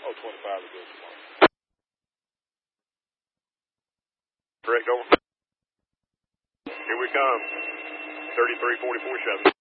Oh, 25 is good tomorrow. Direct over. Here we come. 3344 Chevy.